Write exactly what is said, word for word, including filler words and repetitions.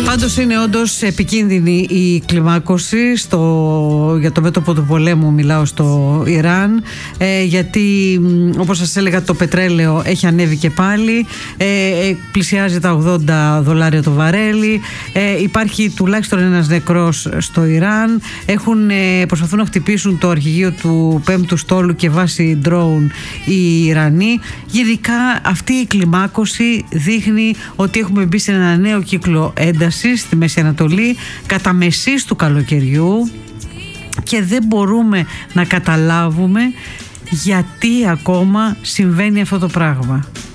Πάντως είναι όντως επικίνδυνη η κλιμάκωση στο, για το μέτωπο του πολέμου, μιλάω, στο Ιράν, ε, γιατί όπως σας έλεγα το πετρέλαιο έχει ανέβει και πάλι, ε, πλησιάζει τα ογδόντα δολάρια το βαρέλι, ε, υπάρχει τουλάχιστον ένας νεκρός στο Ιράν, έχουν, ε, προσπαθούν να χτυπήσουν το αρχηγείο του πέμπτου στόλου και βάση drone οι Ιρανοί. Γενικά αυτή η κλιμάκωση δείχνει ότι έχουμε μπει σε ένα νέο κύκλο έντασης στη Μέση Ανατολή κατά μεσής του καλοκαιριού και δεν μπορούμε να καταλάβουμε γιατί ακόμα συμβαίνει αυτό το πράγμα.